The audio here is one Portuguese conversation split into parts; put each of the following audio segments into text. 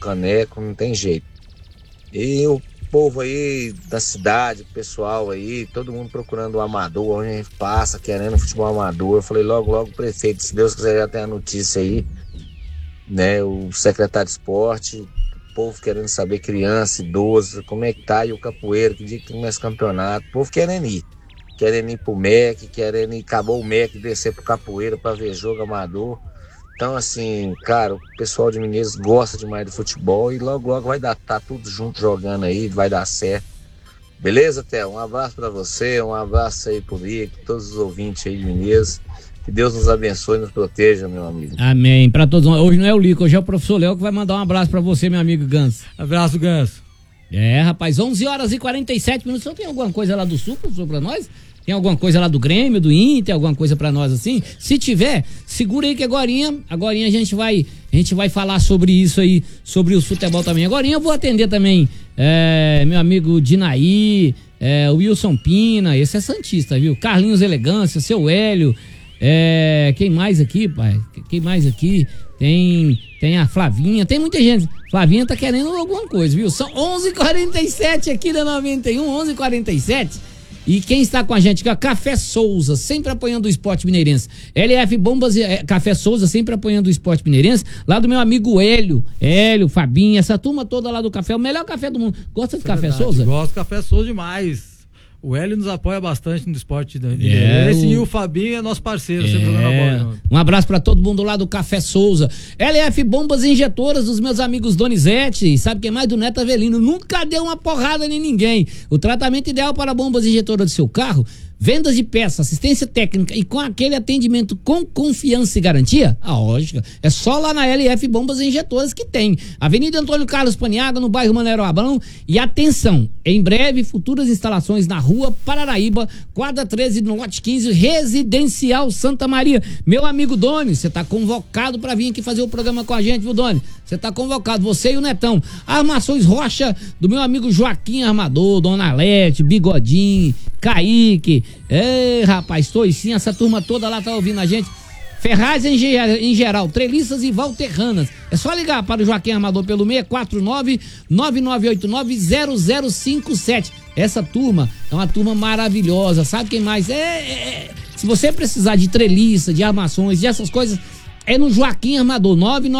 caneco, não tem jeito. E o povo aí da cidade, o pessoal aí, todo mundo procurando o amador, onde a gente passa, querendo futebol amador. Eu falei logo o prefeito, se Deus quiser já tem a notícia aí, né, o secretário de esporte, o povo querendo saber, criança, idoso, como é que tá, e o capoeiro, que dia que começa o campeonato, o povo querendo ir pro MEC, querendo ir, acabou o MEC, descer pro capoeira pra ver jogo amador. Então, assim, cara, o pessoal de Mineiros gosta demais do futebol e logo vai tá tudo junto jogando aí, vai dar certo. Beleza, Theo? Um abraço pra você, um abraço aí pro Rico, todos os ouvintes aí de Mineiros. Que Deus nos abençoe e nos proteja, meu amigo. Amém. Pra todos. Hoje não é o Lico, hoje é o professor Léo que vai mandar um abraço pra você, meu amigo Ganso. Abraço, Ganso. Rapaz, 11h47. Só tem alguma coisa lá do Sul, professor, pra nós? Tem alguma coisa lá do Grêmio, do Inter, alguma coisa pra nós assim? Se tiver, segura aí que agorinha a gente vai falar sobre isso aí, sobre o futebol também. Agorinha eu vou atender também meu amigo Dinaí, o Wilson Pina, esse é santista, viu? Carlinhos Elegância, seu Hélio, quem mais aqui, pai? Quem mais aqui? Tem a Flavinha, tem muita gente. Flavinha tá querendo alguma coisa, viu? São 11h47 aqui da 91, 11h47. E quem está com a gente aqui, ó, Café Souza, sempre apoiando o esporte mineirense. LF Bombas, Café Souza, sempre apoiando o esporte mineirense. Lá do meu amigo Hélio, Fabinho, essa turma toda lá do café, o melhor café do mundo. Gosta de Café Souza? Gosto de Café Souza demais. O Hélio nos apoia bastante no esporte mineirense e o Fabinho é nosso parceiro, sempre jogando a bola. Um abraço pra todo mundo lá do Café Souza. LF Bombas Injetoras dos meus amigos Donizete, sabe quem mais? Do Neto Avelino. Nunca deu uma porrada em ninguém. O tratamento ideal para bombas injetoras do seu carro, vendas de peça, assistência técnica e com aquele atendimento com confiança e garantia, a lógica, é só lá na LF Bombas Injetoras que tem. Avenida Antônio Carlos Paniaga, no bairro Maneiro Abrão. E atenção, em breve, futuras instalações na rua Paranaíba, quadra 13, no lote 15, Residencial Santa Maria. Meu amigo Doni, você tá convocado para vir aqui fazer o programa com a gente, viu, Doni? Você tá convocado, você e o Netão. Armações Rocha, do meu amigo Joaquim Armador, Dona Lete, Bigodinho, Kaique. Rapaz, sim, essa turma toda lá tá ouvindo a gente. Ferraz em geral, treliças e valterranas. É só ligar para o Joaquim Armador pelo 649-9989-0057. Essa turma é uma turma maravilhosa. Sabe quem mais? Se você precisar de treliça, de armações, de essas coisas, é no Joaquim Armador,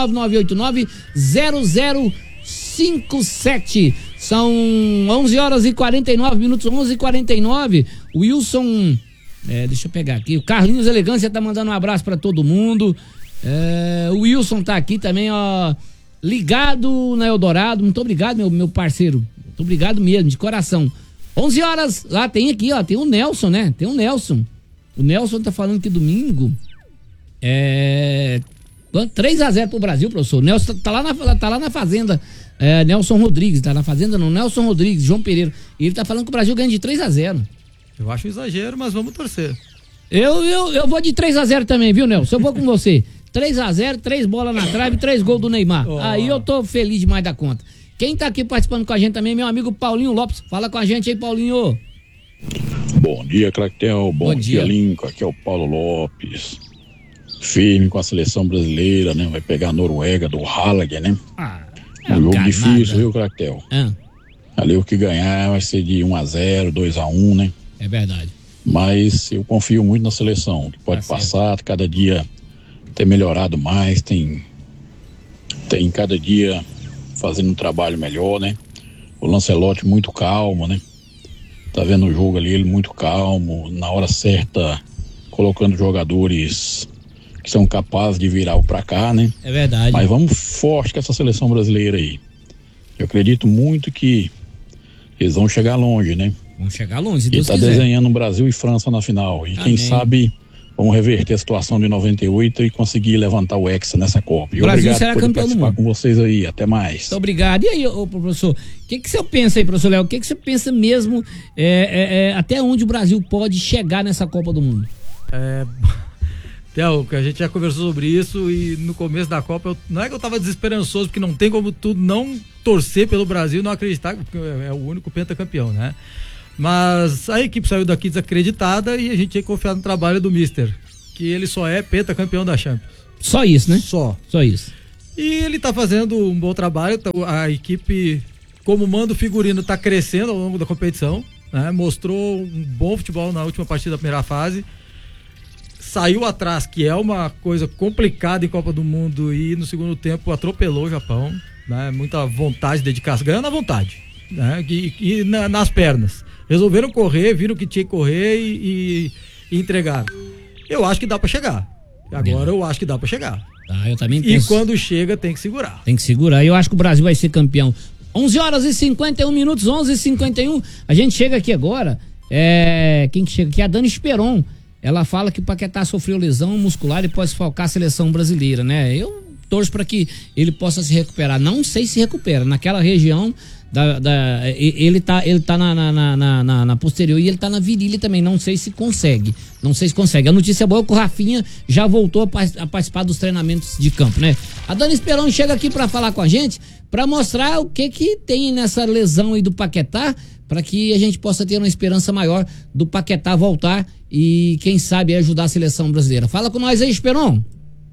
99989-0057. São 11h49, 11h49. O Wilson, deixa eu pegar aqui, o Carlinhos Elegância tá mandando um abraço pra todo mundo. O Wilson tá aqui também, ó, ligado na Eldorado. Muito obrigado, meu parceiro. Muito obrigado mesmo, de coração. 11h, lá tem aqui, ó, tem o Nelson, né? Tem o Nelson. O Nelson tá falando que domingo 3-0 pro Brasil, professor. O Nelson tá lá na fazenda. Nelson Rodrigues, tá na fazenda não, Nelson Rodrigues, João Pereira. E ele tá falando que o Brasil ganha de 3-0. Eu acho um exagero, mas vamos torcer. Eu vou de 3-0 também, viu, Nelson? Eu vou com você. 3-0, 3 bolas na trave, 3 gols do Neymar. Aí eu tô feliz demais da conta. Quem tá aqui participando com a gente também é meu amigo Paulinho Lopes. Fala com a gente aí, Paulinho. Bom dia, Cractel. Bom dia, Lincoln. Aqui é o Paulo Lopes. Firme com a seleção brasileira, né? Vai pegar a Noruega do Haaland, né? Um jogo difícil, viu, Cractel? Ali o que ganhar vai ser de 1-0, 2-1, né? É verdade. Mas eu confio muito na seleção, que pode passar, cada dia ter melhorado mais, tem cada dia fazendo um trabalho melhor, né? O Lancelotti muito calmo, né? Tá vendo o jogo ali, ele muito calmo, na hora certa, colocando jogadores que são capazes de virar o pra cá, né? É verdade. Mas vamos forte com essa seleção brasileira aí. Eu acredito muito que eles vão chegar longe, né? Vão chegar longe, se Deus quiser. E tá desenhando Brasil e França na final. E quem sabe vamos reverter a situação de 98 e conseguir levantar o Hexa nessa Copa. E o Brasil obrigado será por campeão do mundo com vocês aí. Até mais. Muito obrigado. E aí, professor, o que você pensa aí, professor Léo? O que você pensa mesmo até onde o Brasil pode chegar nessa Copa do Mundo? Theo, a gente já conversou sobre isso e no começo da Copa, não é que eu tava desesperançoso, porque não tem como tu não torcer pelo Brasil e não acreditar, porque é o único pentacampeão, né? Mas a equipe saiu daqui desacreditada e a gente tinha que confiar no trabalho do Mister, que ele só é pentacampeão da Champions. Só isso, né? Só isso. E ele tá fazendo um bom trabalho, a equipe, como manda o figurino, tá crescendo ao longo da competição, né? Mostrou um bom futebol na última partida da primeira fase, saiu atrás, que é uma coisa complicada em Copa do Mundo, e no segundo tempo atropelou o Japão, né? Muita vontade, dedicação, ganhando à vontade, né? E nas pernas. Resolveram correr, viram que tinha que correr e entregaram. Eu acho que dá pra chegar. Agora eu acho que dá pra chegar. Eu também E quando chega, tem que segurar. Tem que segurar. Eu acho que o Brasil vai ser campeão. 11h51, 11h51. A gente chega aqui agora. Quem que chega aqui? A Dani Esperon. Ela fala que o Paquetá sofreu lesão muscular e pode desfalcar a seleção brasileira, né? Eu torço para que ele possa se recuperar. Não sei se recupera. Naquela região, ele tá na posterior e ele tá na virilha também. Não sei se consegue. A notícia boa é que o Rafinha já voltou a participar dos treinamentos de campo, né? A Dani Esperon chega aqui para falar com a gente, para mostrar o que tem nessa lesão aí do Paquetá, para que a gente possa ter uma esperança maior do Paquetá voltar e, quem sabe, ajudar a seleção brasileira. Fala com nós aí, Esperon.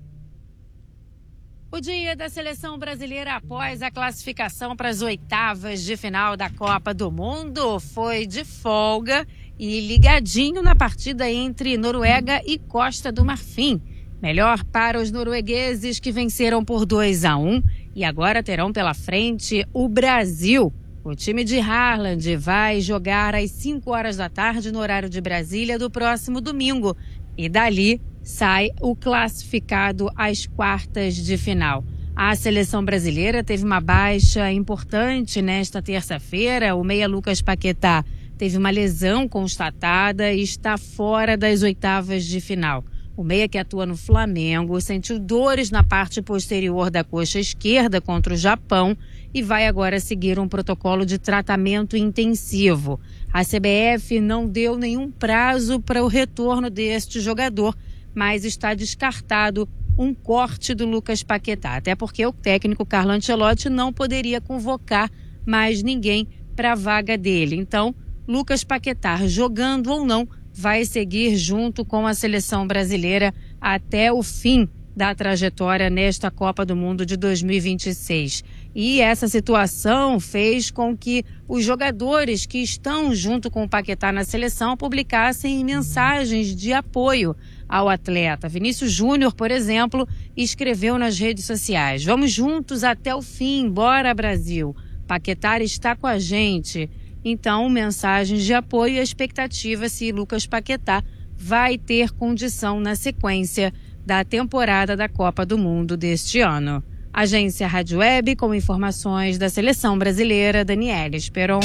O dia da seleção brasileira após a classificação para as oitavas de final da Copa do Mundo foi de folga e ligadinho na partida entre Noruega e Costa do Marfim. Melhor para os noruegueses, que venceram por 2-1 e agora terão pela frente o Brasil. O time de Haaland vai jogar às 5 horas da tarde no horário de Brasília do próximo domingo. E dali sai o classificado às quartas de final. A seleção brasileira teve uma baixa importante nesta terça-feira. O meia Lucas Paquetá teve uma lesão constatada e está fora das oitavas de final. O meia, que atua no Flamengo, sentiu dores na parte posterior da coxa esquerda contra o Japão e vai agora seguir um protocolo de tratamento intensivo. A CBF não deu nenhum prazo para o retorno deste jogador, mas está descartado um corte do Lucas Paquetá, até porque o técnico Carlo Ancelotti não poderia convocar mais ninguém para a vaga dele. Então, Lucas Paquetá, jogando ou não, vai seguir junto com a seleção brasileira até o fim da trajetória nesta Copa do Mundo de 2026. E essa situação fez com que os jogadores que estão junto com o Paquetá na seleção publicassem mensagens de apoio ao atleta. Vinícius Júnior, por exemplo, escreveu nas redes sociais: "Vamos juntos até o fim, bora Brasil, Paquetá está com a gente". Então, mensagens de apoio e a expectativa se Lucas Paquetá vai ter condição na sequência da temporada da Copa do Mundo deste ano. Agência Rádio Web, com informações da seleção brasileira, Daniela Esperon.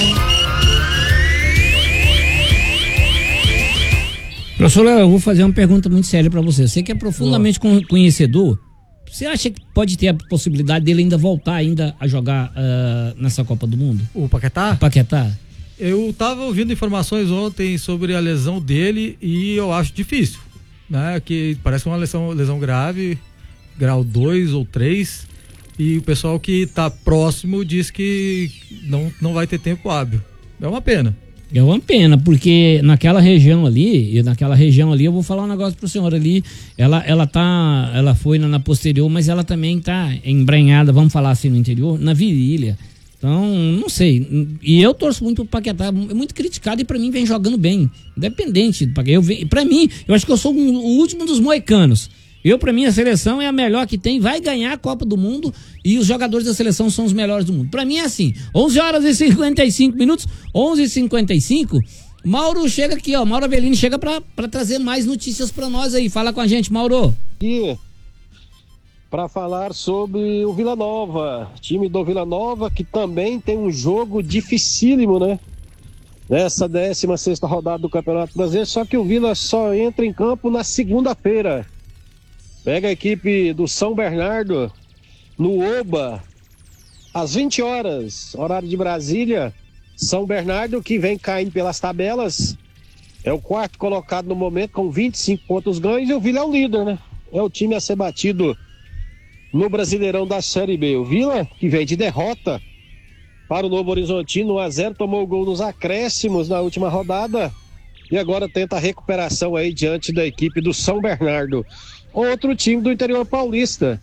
Professor, eu vou fazer uma pergunta muito séria para você. Você que é profundamente conhecedor, você acha que pode ter a possibilidade dele ainda voltar a jogar nessa Copa do Mundo? O Paquetá? O Paquetá. Eu estava ouvindo informações ontem sobre a lesão dele e eu acho difícil, né? Que parece uma lesão grave, grau 2 ou 3, e o pessoal que está próximo diz que não vai ter tempo hábil. É uma pena. É uma pena, porque naquela região ali, eu vou falar um negócio pro senhor ali, ela foi na posterior, mas ela também tá embranhada, vamos falar assim, no interior, na virilha. Então, não sei. E eu torço muito pro Paquetá, é muito criticado e pra mim vem jogando bem, independente do Paquetá. Pra mim, eu acho que eu sou o último dos moicanos. Pra mim, a seleção é a melhor que tem, vai ganhar a Copa do Mundo e os jogadores da seleção são os melhores do mundo. Pra mim é assim, 11h55, 11h55, Mauro chega aqui, ó, Mauro Avelino chega pra trazer mais notícias pra nós aí. Fala com a gente, Mauro. Aqui, para falar sobre o Vila Nova, time do Vila Nova, que também tem um jogo dificílimo, né? Nessa 16ª rodada do Campeonato Brasileiro, só que o Vila só entra em campo na segunda-feira. Pega a equipe do São Bernardo no Oba, às 20 horas, horário de Brasília. São Bernardo, que vem caindo pelas tabelas, é o quarto colocado no momento com 25 pontos ganhos, e o Vila é o líder, né? É o time a ser batido no Brasileirão da Série B. O Vila, que vem de derrota para o Novo Horizontino, 1-0, tomou o gol nos acréscimos na última rodada e agora tenta a recuperação aí diante da equipe do São Bernardo. Outro time do interior paulista,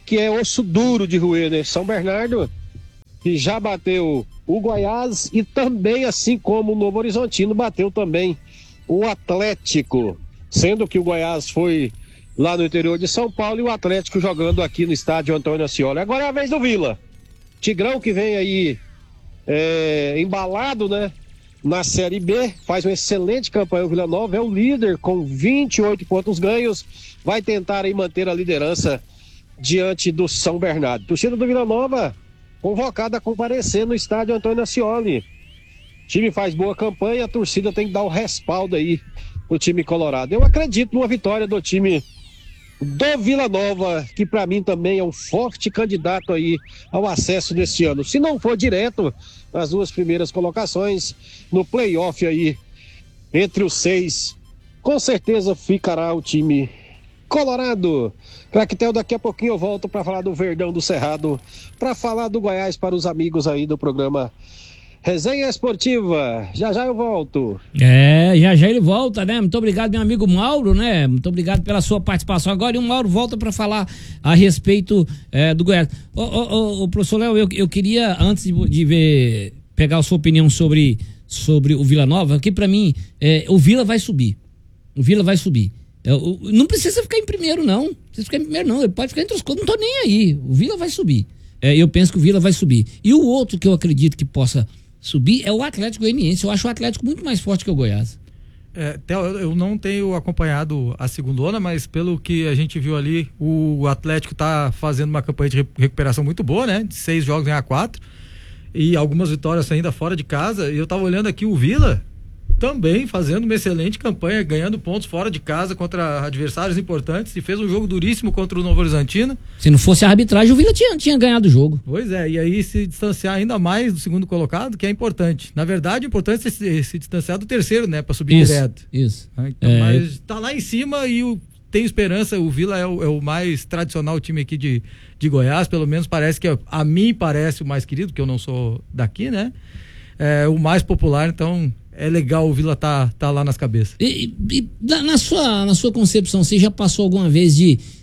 que é osso duro de roer, né? São Bernardo, que já bateu o Goiás e também, assim como o Novo Horizontino, bateu também o Atlético, sendo que o Goiás foi lá no interior de São Paulo e o Atlético jogando aqui no estádio Antônio Ascioli. Agora é a vez do Vila. Tigrão que vem aí embalado, né? Na Série B, faz uma excelente campanha o Vila Nova, é o líder com 28 pontos ganhos, vai tentar aí manter a liderança diante do São Bernardo. Torcida do Vila Nova convocada a comparecer no estádio Antônio Ascioli. O time faz boa campanha, a torcida tem que dar o respaldo aí pro time colorado. Eu acredito numa vitória do time do Vila Nova, que para mim também é um forte candidato aí ao acesso neste ano. Se não for direto nas duas primeiras colocações, no playoff aí, entre os 6, com certeza ficará o time colorado. Craquetel, daqui a pouquinho eu volto para falar do Verdão do Cerrado, para falar do Goiás para os amigos aí do programa Resenha Esportiva. Já já eu volto. Já ele volta, né? Muito obrigado, meu amigo Mauro, né? Muito obrigado pela sua participação agora. E o Mauro volta para falar a respeito do Goiás. Professor Léo, eu queria, antes de pegar a sua opinião sobre o Vila Nova, que para mim, o Vila vai subir. O Vila vai subir. Não precisa ficar em primeiro, não. Não precisa ficar em primeiro, não. Ele pode ficar entre os quatro. Não tô nem aí. O Vila vai subir. Eu penso que o Vila vai subir. E o outro que eu acredito que possa subir é o Atlético Goianiense. Eu acho o Atlético muito mais forte que o Goiás. Eu não tenho acompanhado a segundona, mas pelo que a gente viu ali, o Atlético tá fazendo uma campanha de recuperação muito boa, né? De 6 jogos ganhar 4 e algumas vitórias ainda fora de casa. E eu tava olhando aqui o Vila também fazendo uma excelente campanha, ganhando pontos fora de casa contra adversários importantes, e fez um jogo duríssimo contra o Novo Horizontino. Se não fosse a arbitragem, o Vila tinha ganhado o jogo. Pois é, e aí se distanciar ainda mais do segundo colocado, que é importante. Na verdade, o importante é se distanciar do terceiro, né, para subir direto. Isso. Então, mas tá lá em cima e tem esperança. O Vila é o mais tradicional time aqui de Goiás, pelo menos parece que, a mim parece o mais querido, porque eu não sou daqui, né? É o mais popular, então é legal o Vila tá lá nas cabeças. E na sua concepção, você já passou alguma vez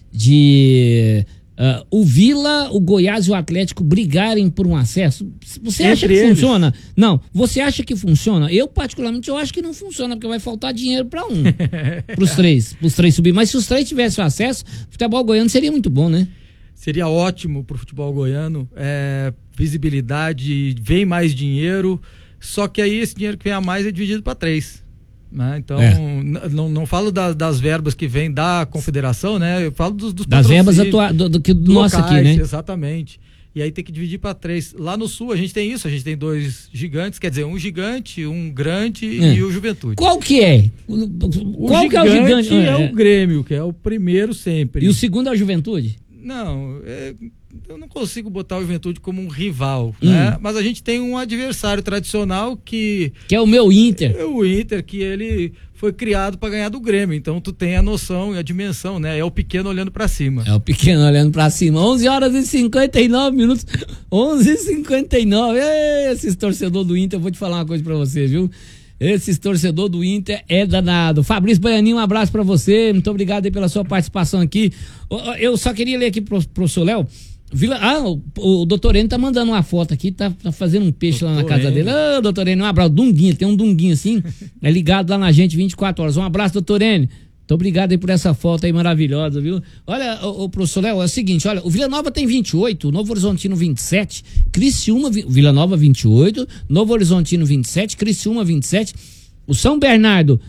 o Vila, o Goiás e o Atlético brigarem por um acesso? Você acha que funciona? Não, você acha que funciona? Eu, particularmente, eu acho que não funciona, porque vai faltar dinheiro para pros três subir. Mas se os três tivessem acesso, o futebol goiano seria muito bom, né? Seria ótimo pro futebol goiano, visibilidade, vem mais dinheiro. Só que aí esse dinheiro que vem a mais é dividido para 3, né? Então, não falo das verbas que vem da confederação, né? Eu falo dos das verbas do nosso aqui, né? Exatamente. E aí tem que dividir para 3. Lá no Sul a gente tem isso, a gente tem 2 gigantes, quer dizer, um gigante, um grande e o Juventude. Qual que é? Qual que é o gigante? É o Grêmio, que é o primeiro sempre. E o segundo é o Juventude? Não, eu não consigo botar o Juventude como um rival, né? Mas a gente tem um adversário tradicional que é o meu Inter. É o Inter, que ele foi criado para ganhar do Grêmio, então tu tem a noção e a dimensão, né? É o pequeno olhando para cima. É o pequeno olhando para cima. 11h59. 11h59. Esses torcedores do Inter, eu vou te falar uma coisa para você, viu? Esses torcedores do Inter é danado. Fabrício Baianinho, um abraço pra você. Muito obrigado aí pela sua participação aqui. Eu só queria ler aqui pro professor Léo. O doutor Enio tá mandando uma foto aqui, tá fazendo um peixe lá na casa dele. Doutor Enio, um abraço. Dunguinho, tem um dunguinho assim, ligado lá na gente 24 horas. Um abraço, doutor Enio. Muito obrigado aí por essa foto aí maravilhosa, viu? Olha, o professor Léo, é o seguinte, olha, o Vila Nova tem 28, o Novo Horizontino 27, Criciúma, Vila Nova 28, Novo Horizontino 27, Criciúma 27, o São Bernardo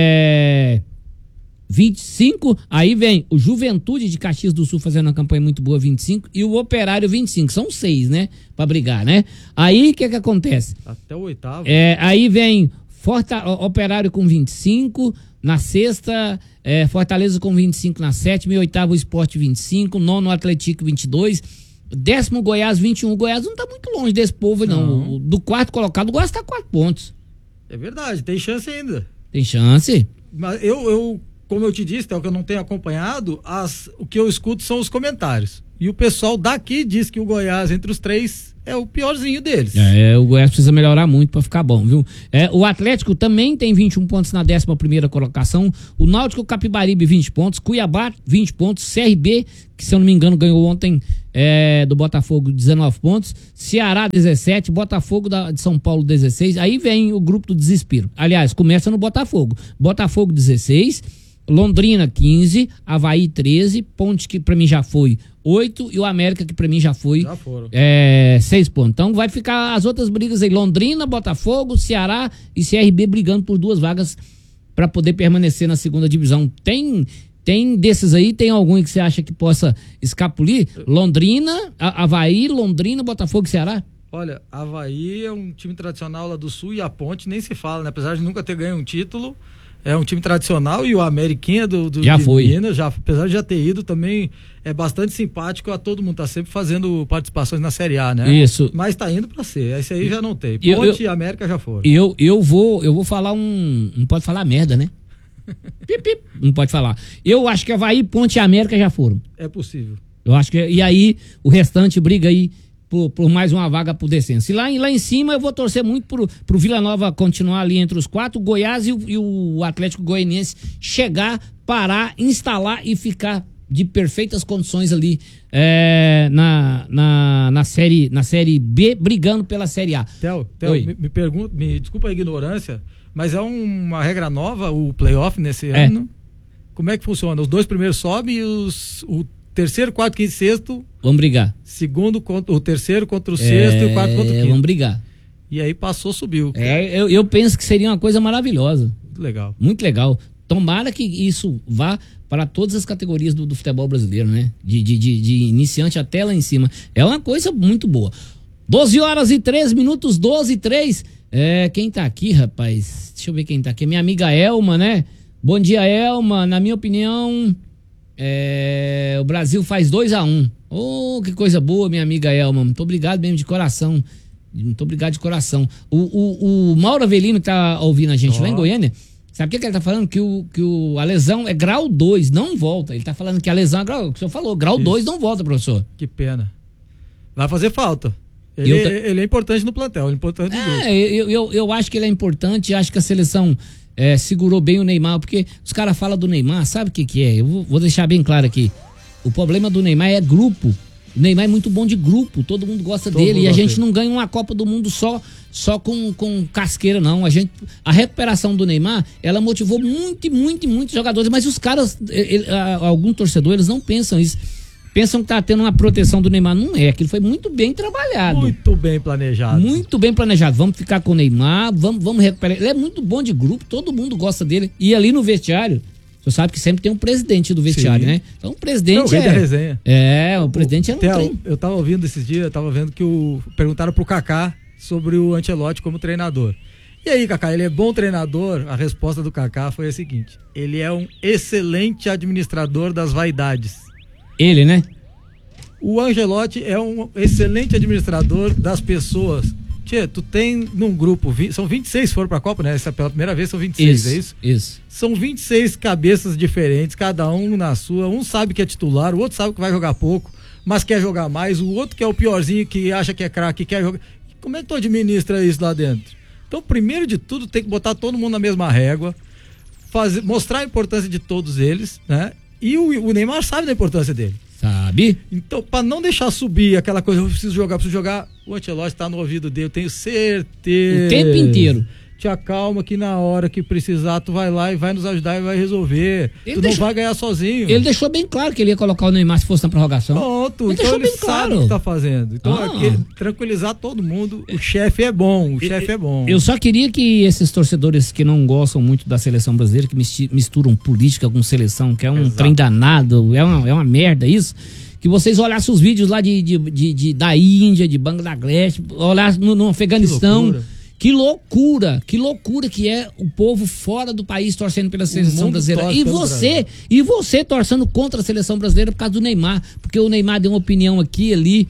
25, aí vem o Juventude de Caxias do Sul fazendo uma campanha muito boa, 25, e o Operário 25, são 6, né, pra brigar, né? Aí, o que acontece? Até o 8º. Aí vem Operário com 25, na sexta, Fortaleza com 25 na sétima, e oitavo Sport 25, nono Atlético 22, décimo Goiás 21. O Goiás não tá muito longe desse povo, não. Do quarto colocado, o Goiás tá 4 pontos. É verdade, tem chance ainda. Tem chance? Mas como eu te disse, é o que eu não tenho acompanhado, o que eu escuto são os comentários. E o pessoal daqui diz que o Goiás, entre os 3, é o piorzinho deles. O Goiás precisa melhorar muito pra ficar bom, viu? O Atlético também tem 21 pontos na 11ª colocação, o Náutico Capibaribe 20 pontos, Cuiabá 20 pontos, CRB, que se eu não me engano ganhou ontem do Botafogo 19 pontos, Ceará 17, Botafogo de São Paulo 16, aí vem o grupo do desespero. Aliás, começa no Botafogo 16, Londrina 15, Avaí 13, Ponte que pra mim já foi 8 e o América que pra mim já foi 6 pontos. Então vai ficar as outras brigas aí, Londrina, Botafogo, Ceará e CRB brigando por 2 vagas pra poder permanecer na 2ª divisão. Tem desses aí, tem algum que você acha que possa escapulir? Londrina, Avaí, Londrina, Botafogo e Ceará? Olha, Avaí é um time tradicional lá do Sul e a Ponte nem se fala, né? Apesar de nunca ter ganho um título, é um time tradicional e o Ameriquinha de Minas, apesar de já ter ido, também é bastante simpático a todo mundo, tá sempre fazendo participações na Série A, né? Isso. Mas tá indo pra ser, esse aí já não tem. Ponte e América já foram. Eu vou falar não pode falar merda, né? Não pode falar. Eu acho que Avaí, Ponte e América já foram. É possível. Eu acho que, e aí o restante briga aí por mais uma vaga pro descenso. E lá em cima eu vou torcer muito pro Vila Nova continuar ali entre os 4, o Goiás e o Atlético Goianiense chegar, parar, instalar e ficar de perfeitas condições ali na série B, brigando pela Série A. Theo, me desculpa a ignorância, mas é uma regra nova o playoff nesse ano? Como é que funciona? Os 2 primeiros sobem e o terceiro, quarto, quinto e sexto vamos brigar. O terceiro contra o sexto e o quarto contra o quinto. Vamos brigar. E aí subiu. Eu penso que seria uma coisa maravilhosa. Muito legal. Muito legal. Tomara que isso vá para todas as categorias do futebol brasileiro, né? De iniciante até lá em cima. É uma coisa muito boa. 12h03, 12h03. Quem tá aqui, rapaz? Deixa eu ver quem tá aqui. Minha amiga Elma, né? Bom dia, Elma. Na minha opinião, o Brasil faz 2-1. Oh, que coisa boa, minha amiga Elma. Muito obrigado mesmo de coração. Muito obrigado de coração. O Mauro Avelino tá ouvindo a gente lá em Goiânia. Sabe o que ele tá falando? Que a lesão é grau 2, não volta. Ele tá falando que a lesão é grau, o que o senhor falou, grau 2 não volta, professor. Que pena. Vai fazer falta. Ele é importante no plantel, é importante no grupo. Eu acho que ele é importante, acho que a seleção segurou bem o Neymar, porque os caras falam do Neymar, sabe o que é? Eu vou deixar bem claro aqui. O problema do Neymar é grupo. O Neymar é muito bom de grupo, todo mundo gosta dele, e a gente não ganha uma Copa do Mundo só com casqueira, não. A recuperação do Neymar, ela motivou muitos jogadores, mas os caras, algum torcedor, eles não pensam isso. Pensam que tá tendo uma proteção do Neymar. Não é, aquilo foi muito bem trabalhado. Muito bem planejado. Muito bem planejado. Vamos ficar com o Neymar, vamos recuperar. Ele é muito bom de grupo, todo mundo gosta dele. E ali no vestiário, você sabe que sempre tem um presidente do vestiário, né? Então o presidente o rei da resenha. O presidente Eu tava ouvindo esses dias, eu tava vendo que perguntaram pro Kaká sobre o Ancelotti como treinador. E aí, Kaká, ele é bom treinador? A resposta do Kaká foi a seguinte: ele é um excelente administrador das vaidades. Ele, né? O Ancelotti é um excelente administrador das pessoas. Tchê, tu tem num grupo, são 26 se foram pra Copa, né? Essa pela primeira vez são 26, é isso? Isso. São 26 cabeças diferentes, cada um na sua. Um sabe que é titular, o outro sabe que vai jogar pouco, mas quer jogar mais. O outro que é o piorzinho, que acha que é craque, quer jogar. Como é que tu administra isso lá dentro? Então, primeiro de tudo, tem que botar todo mundo na mesma régua, mostrar a importância de todos eles, né? E o Neymar sabe da importância dele. Sabe? Então, pra não deixar subir aquela coisa, eu preciso jogar, o Ancelotti tá no ouvido dele, eu tenho certeza. O tempo inteiro. Te acalma que na hora que precisar, tu vai lá e vai nos ajudar e vai resolver. Não vai ganhar sozinho. Ele deixou bem claro que ele ia colocar o Neymar se fosse na prorrogação. Pronto, então ele sabe o que tá fazendo. Então, tranquilizar todo mundo, o chefe é bom, Eu só queria que esses torcedores que não gostam muito da seleção brasileira, que misturam política com seleção, que é um trem danado, é uma merda isso, que vocês olhassem os vídeos lá da Índia, de Bangladesh, olhassem no Afeganistão. Que loucura que é o povo fora do país torcendo pela seleção brasileira. E você torcendo contra a seleção brasileira por causa do Neymar, porque o Neymar deu uma opinião aqui e ali,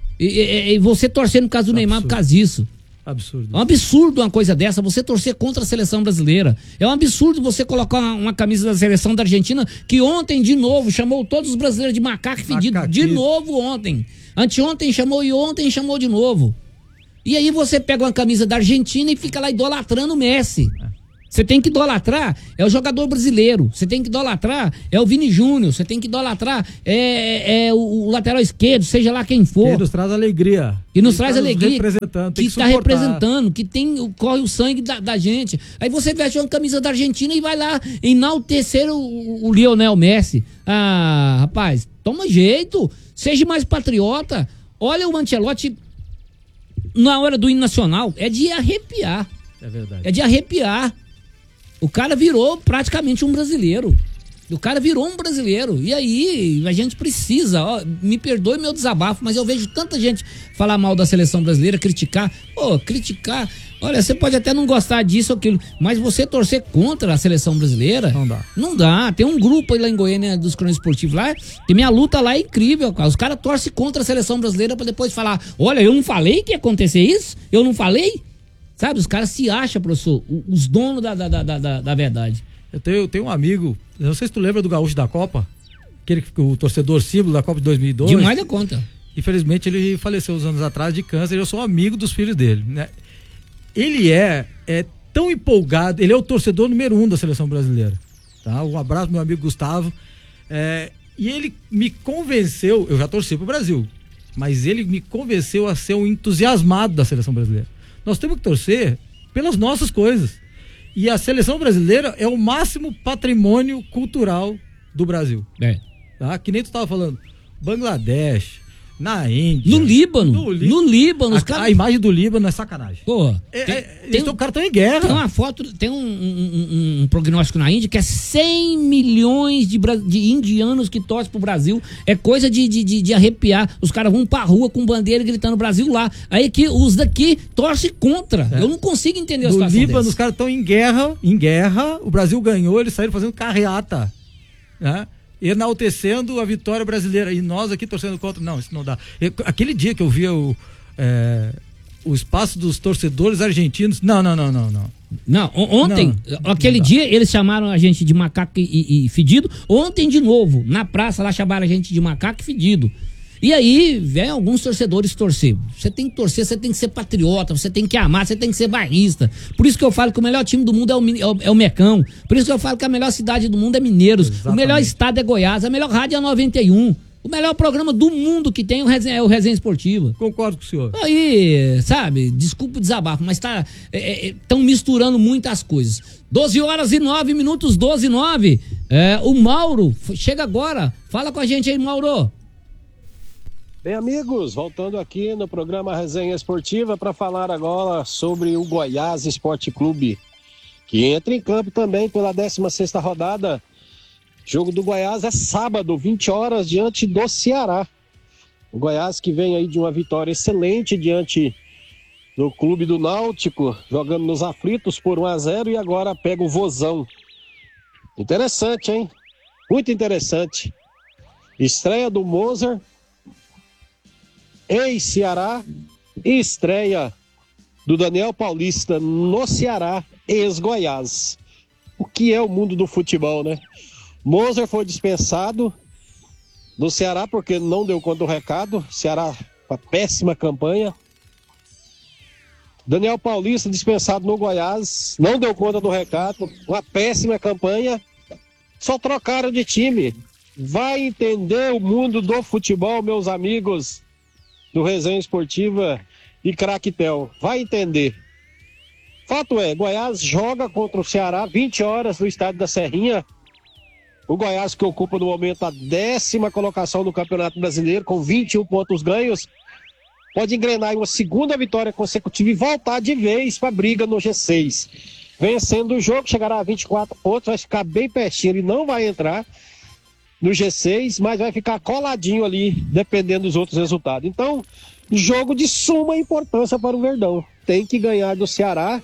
e você torcendo por causa do Neymar por causa disso. Absurdo. É um absurdo uma coisa dessa, você torcer contra a seleção brasileira. É um absurdo você colocar uma camisa da seleção da Argentina, que ontem de novo chamou todos os brasileiros de macaco fedido. De novo ontem. Anteontem chamou e ontem chamou de novo. E aí você pega uma camisa da Argentina e fica lá idolatrando o Messi. Você tem que idolatrar é o jogador brasileiro. Você tem que idolatrar é o Vini Júnior. Você tem que idolatrar o lateral esquerdo, seja lá quem for. Que nos traz alegria. Que nos traz alegria. Representando, que está representando, que corre o sangue da gente. Aí você veste uma camisa da Argentina e vai lá enaltecer o Lionel Messi. Ah, rapaz, toma jeito. Seja mais patriota. Olha o Ancelotti na hora do hino nacional. É de arrepiar. É verdade. É de arrepiar. O cara virou praticamente um brasileiro. E aí, a gente precisa, me perdoe meu desabafo, mas eu vejo tanta gente falar mal da seleção brasileira, criticar. Olha, você pode até não gostar disso ou aquilo, mas você torcer contra a seleção brasileira, não dá. Tem um grupo aí lá em Goiânia dos cronistas esportivos lá, que minha luta lá é incrível, cara. Os caras torcem contra a seleção brasileira pra depois falar, olha, eu não falei que ia acontecer isso? Eu não falei? Sabe, os caras se acham, professor, os donos da verdade. Eu tenho um amigo, não sei se tu lembra do Gaúcho da Copa, o torcedor símbolo da Copa de 2002. Demais da conta. Infelizmente ele faleceu uns anos atrás de câncer, eu sou amigo dos filhos dele, né? Ele é tão empolgado, ele é o torcedor número 1 da seleção brasileira, tá? Um abraço meu amigo Gustavo, e ele me convenceu, eu já torci pro Brasil, mas ele me convenceu a ser um entusiasmado da seleção brasileira. Nós temos que torcer pelas nossas coisas. E a seleção brasileira é o máximo patrimônio cultural do Brasil. Tá? Que nem tu estava falando. Bangladesh, na Índia. No Líbano. A imagem do Líbano é sacanagem. Porra. O cara tá em guerra. Tem uma foto, tem um prognóstico na Índia que é 100 milhões de indianos que torcem pro Brasil. É coisa de arrepiar. Os caras vão pra rua com bandeira gritando Brasil lá. Aí que os daqui torcem contra. Eu não consigo entender a situação. No Líbano, os caras estão em guerra. O Brasil ganhou, eles saíram fazendo carreata, né? Enaltecendo a vitória brasileira e nós aqui torcendo contra. Não, isso não dá. Aquele dia que eu via o espaço dos torcedores argentinos, não. Ontem, aquele dia eles chamaram a gente de macaco e fedido. Ontem de novo, na praça lá chamaram a gente de macaco e fedido. E aí vem alguns torcedores torcer. Você tem que torcer, você tem que ser patriota, você tem que amar, você tem que ser bairrista. Por isso que eu falo que o melhor time do mundo é o Mecão. Por isso que eu falo que a melhor cidade do mundo é Mineiros. Exatamente. O melhor estado é Goiás, a melhor rádio é a 91. O melhor programa do mundo que tem é o Resenha Esportiva. Concordo com o senhor. Aí, sabe, desculpa o desabafo, mas estão misturando muitas coisas. 12h09, 12h09. O Mauro chega agora. Fala com a gente aí, Mauro. Bem, amigos, voltando aqui no programa Resenha Esportiva para falar agora sobre o Goiás Esporte Clube, que entra em campo também pela 16ª rodada. Jogo do Goiás é sábado, 20 horas, diante do Ceará. O Goiás que vem aí de uma vitória excelente diante do Clube do Náutico, jogando nos aflitos por 1-0 e agora pega o Vozão. Interessante, hein? Muito interessante. Estreia do Mozart, ex-Ceará, e estreia do Daniel Paulista no Ceará, ex-Goiás. O que é o mundo do futebol, né? Mozart foi dispensado do Ceará porque não deu conta do recado. Ceará, uma péssima campanha. Daniel Paulista dispensado no Goiás, não deu conta do recado, uma péssima campanha. Só trocaram de time. Vai entender o mundo do futebol, meus amigos do Resenha Esportiva e Craquetel. Vai entender. Fato é, Goiás joga contra o Ceará 20 horas no estádio da Serrinha. O Goiás que ocupa no momento a 10ª colocação do Campeonato Brasileiro com 21 pontos ganhos. Pode engrenar em uma segunda vitória consecutiva e voltar de vez para a briga no G6. Vencendo o jogo, chegará a 24 pontos, vai ficar bem pertinho. Ele não vai entrar no G6, mas vai ficar coladinho ali, dependendo dos outros resultados. Então, jogo de suma importância para o Verdão. Tem que ganhar do Ceará,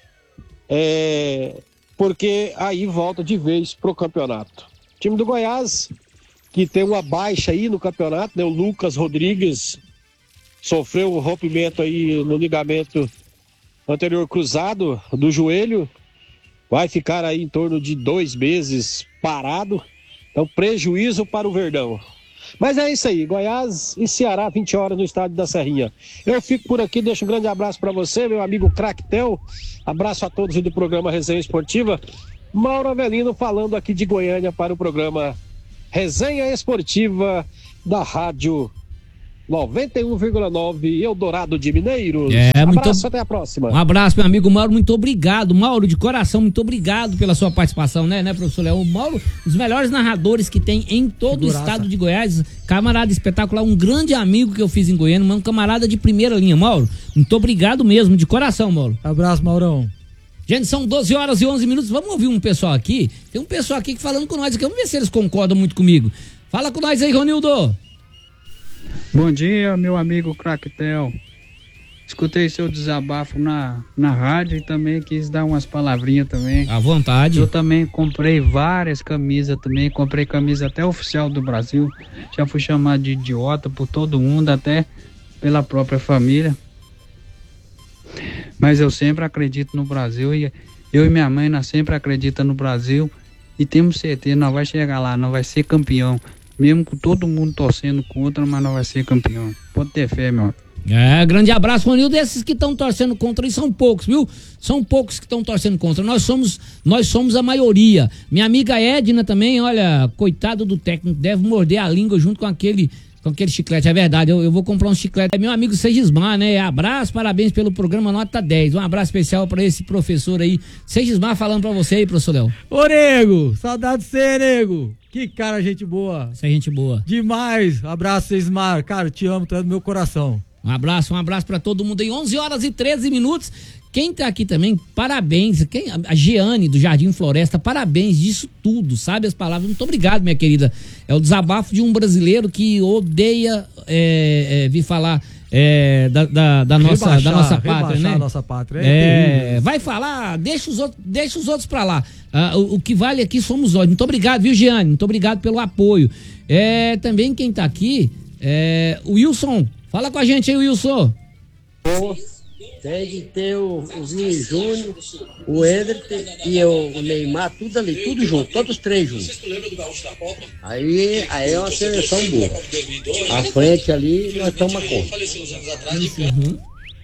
porque aí volta de vez pro campeonato. O time do Goiás, que tem uma baixa aí no campeonato, né? O Lucas Rodrigues sofreu um rompimento aí no ligamento anterior cruzado do joelho, vai ficar aí em torno de 2 meses parado. Então, prejuízo para o Verdão. Mas é isso aí, Goiás e Ceará, 20 horas no estádio da Serrinha. Eu fico por aqui, deixo um grande abraço para você, meu amigo Cractel. Abraço a todos do programa Resenha Esportiva. Mauro Avelino falando aqui de Goiânia para o programa Resenha Esportiva da Rádio 91,9 Eldorado de Mineiros. Abraço, até a próxima. Um abraço, meu amigo Mauro, muito obrigado. Mauro, de coração, muito obrigado pela sua participação, né, professor Léo? O Mauro, um dos melhores narradores que tem em todo o estado de Goiás, camarada espetacular, um grande amigo que eu fiz em Goiânia, um camarada de primeira linha. Mauro, muito obrigado mesmo, de coração, Mauro. Abraço, Maurão. Gente, são 12 horas e 11 minutos, vamos ouvir um pessoal aqui, tem um pessoal aqui falando com nós aqui, vamos ver se eles concordam muito comigo. Fala com nós aí, Ronildo. Bom dia, meu amigo Cractel. Escutei seu desabafo na rádio e também quis dar umas palavrinhas também. À vontade. Eu também comprei várias camisas também, comprei camisa até oficial do Brasil. Já fui chamado de idiota por todo mundo, até pela própria família. Mas eu sempre acredito no Brasil e eu e minha mãe, nós sempre acreditamos no Brasil e temos certeza, nós vai chegar lá, nós vai ser campeão. Mesmo com todo mundo torcendo contra, mas não vai ser campeão. Pode ter fé, meu. Grande abraço, Ronildo. Esses que estão torcendo contra aí são poucos, viu? São poucos que estão torcendo contra. Nós somos a maioria. Minha amiga Edna também, olha, coitado do técnico, deve morder a língua junto com aquele chiclete. É verdade, eu vou comprar um chiclete. É meu amigo Segismar, né? Abraço, parabéns pelo programa Nota 10. Um abraço especial pra esse professor aí. Segismar falando pra você aí, professor Léo. Ô, nego, saudade de você, nego. Que cara, gente boa. Isso é gente boa. Demais. Abraço, Segismar. Cara, te amo, tu é do meu coração. Um abraço pra todo mundo aí. 11 horas e 13 minutos. Quem tá aqui também, parabéns. A Jeane, do Jardim Floresta, parabéns disso tudo, sabe as palavras? Muito obrigado, minha querida. É o desabafo de um brasileiro que odeia vir falar da nossa pátria, né? A nossa pátria. Vai falar, deixa os outros pra lá. O que vale aqui somos nós. Muito obrigado, viu, Jeane? Muito obrigado pelo apoio. Também quem tá aqui o Wilson. Fala com a gente aí, Wilson. Tem que ter o Vini Júnior, o Hendrick e o Neymar, tudo ali, tudo junto, todos os três juntos. Aí é uma seleção boa. À frente ali, nós tomamos conta. Uhum.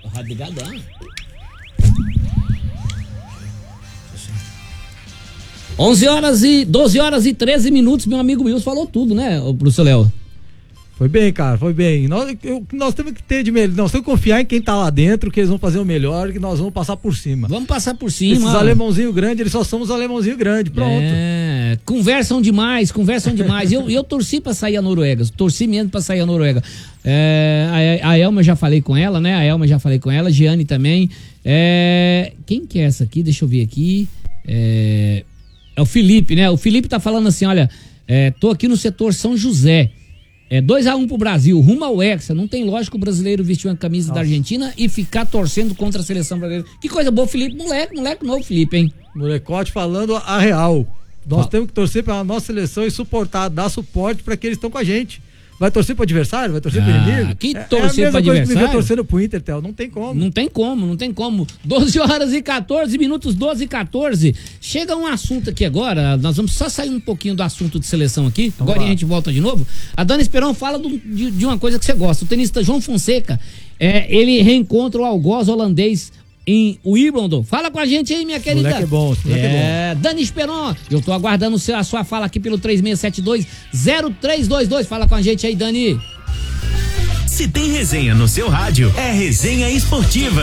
12 horas e 13 minutos, meu amigo Wilson falou tudo, né, professor Léo? Foi bem, cara, foi bem. Nós temos que ter de melhor. Nós temos que confiar em quem tá lá dentro, que eles vão fazer o melhor, que nós vamos passar por cima. Vamos passar por cima. Esses alemãozinho grande, eles só são os alemãozinho grande, pronto. Conversam demais. Eu torci pra sair a Noruega, torci mesmo pra sair a Noruega. A Elma já falei com ela, né? A Giane também. Quem que é essa aqui? Deixa eu ver aqui. É o Felipe, né? O Felipe tá falando assim, olha, tô aqui no setor São José. 2-1 pro Brasil, rumo ao Hexa. Não tem lógico o brasileiro vestir uma camisa da Argentina e ficar torcendo contra a seleção brasileira. Que coisa boa, Felipe. Moleque novo, Felipe, hein? Molecote falando a real. Nós temos que torcer pela nossa seleção e suportar, dar suporte para que eles estão com a gente. Vai torcer pro adversário? Vai torcer pro inimigo? Que torcer pro adversário? Vai torcer pro Inter, Tel. Não tem como. Não tem como. 12 horas e 14 minutos, 12 e 14. Chega um assunto aqui agora, nós vamos só sair um pouquinho do assunto de seleção aqui. Então agora a gente volta de novo. A Dana Esperão fala de uma coisa que você gosta. O tenista João Fonseca, ele reencontra o algoz holandês em Wimbledon. Fala com a gente aí, minha querida. Moleque é bom. Dani Esperon, eu tô aguardando a sua fala aqui pelo 3672-0322. Fala com a gente aí, Dani. Se tem resenha no seu rádio, é Resenha Esportiva.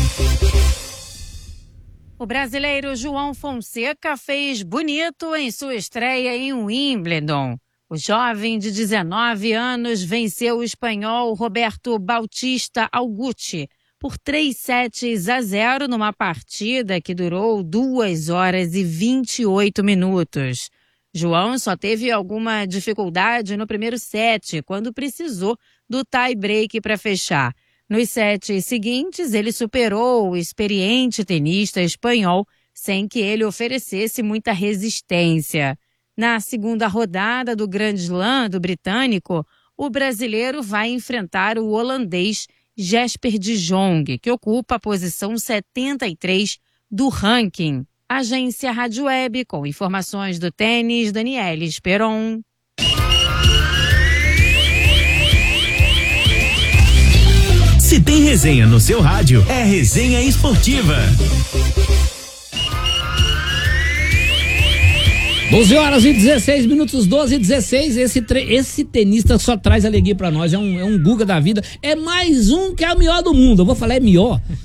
O brasileiro João Fonseca fez bonito em sua estreia em Wimbledon. O jovem de 19 anos venceu o espanhol Roberto Bautista Agut por 3-0 numa partida que durou 2 horas e 28 minutos. João só teve alguma dificuldade no primeiro set, quando precisou do tie-break para fechar. Nos sets seguintes, ele superou o experiente tenista espanhol sem que ele oferecesse muita resistência. Na segunda rodada do Grand Slam do britânico, o brasileiro vai enfrentar o holandês Jesper de Jong, que ocupa a posição 73 do ranking. Agência Rádio Web, com informações do tênis, Daniele Esperon. Se tem resenha no seu rádio, é Resenha Esportiva. 12h16, 12h16. Esse tenista só traz alegria pra nós. É um Guga da vida. É mais um que é o melhor do mundo. Eu vou falar, é melhor.